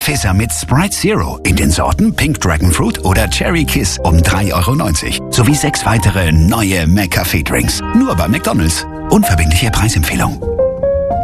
Fässer mit Sprite Zero in den Sorten Pink Dragon Fruit oder Cherry Kiss um 3,90 € sowie 6 weitere neue McCafé Drinks. Nur bei McDonald's. Unverbindliche Preisempfehlung.